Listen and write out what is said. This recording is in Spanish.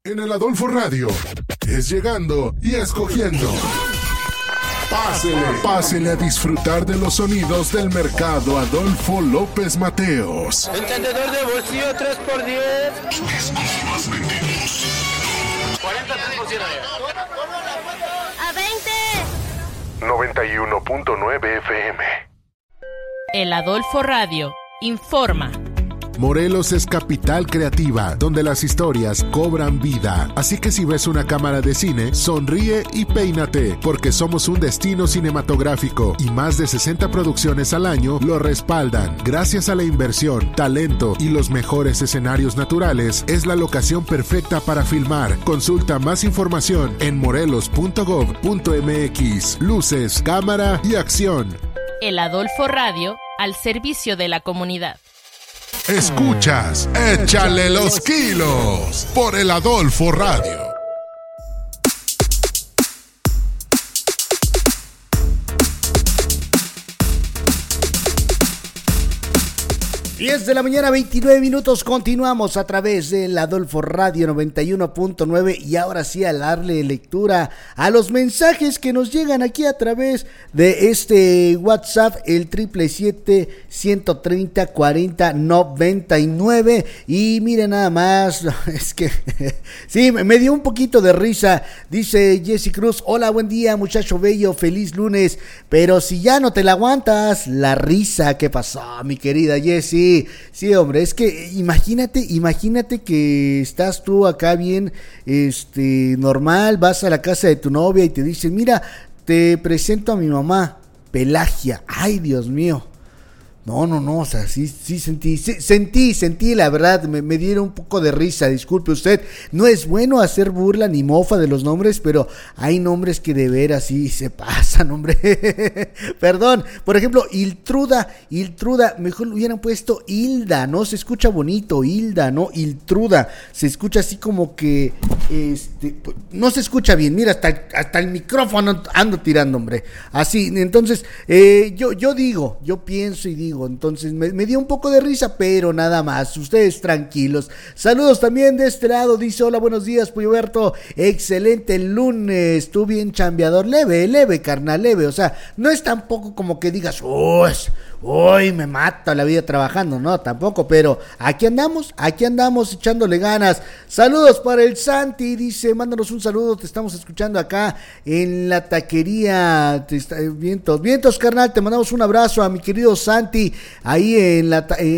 En el Adolfo Radio es llegando y escogiendo. Pásele a disfrutar de los sonidos del mercado Adolfo López Mateos. Encendedor de bolsillo 3x10. Discos más vendidos. 40 3x100. A 20. 91.9 FM. El Adolfo Radio informa. Morelos es capital creativa, donde las historias cobran vida. Así que si ves una cámara de cine, sonríe y peínate, porque somos un destino cinematográfico y más de 60 producciones al año lo respaldan. Gracias a la inversión, talento y los mejores escenarios naturales, es la locación perfecta para filmar. Consulta más información en morelos.gov.mx. Luces, cámara y acción. El Adolfo Radio al servicio de la comunidad. Escuchas, échale los kilos por el Adolfo Radio. 10 de la mañana, 29 minutos, continuamos a través del Adolfo Radio 91.9 y ahora sí a darle lectura a los mensajes que nos llegan aquí a través de este WhatsApp, el 777-130-4099 y miren nada más, es que sí, me dio un poquito de risa, dice Jessy Cruz, hola, buen día muchacho bello, feliz lunes, pero si ya no te la aguantas, la risa, ¿qué pasó mi querida Jessy? Sí, hombre, es que imagínate que estás tú acá bien, normal, vas a la casa de tu novia y te dicen, mira, te presento a mi mamá, Pelagia, ay Dios mío. No, o sea, sí sentí, la verdad, me dieron un poco de risa, disculpe usted, no es bueno hacer burla ni mofa de los nombres, pero hay nombres que de veras sí se pasan, hombre, perdón, por ejemplo, Iltruda, mejor lo hubieran puesto Hilda, no se escucha bonito, Hilda, no, Iltruda, se escucha así como que, no se escucha bien, mira, hasta el micrófono ando tirando, hombre, así, entonces, yo pienso y digo, entonces me dio un poco de risa, pero nada más, ustedes tranquilos. Saludos también de este lado, dice, hola, buenos días, Puyoberto, excelente lunes, tú bien chambeador, leve, carnal, leve, o sea, no es tampoco como que digas, uy, me mata la vida trabajando, no, tampoco, pero aquí andamos echándole ganas. Saludos para el Santi, dice, mándanos un saludo, te estamos escuchando acá en la taquería, vientos, carnal, te mandamos un abrazo a mi querido Santi, ahí en la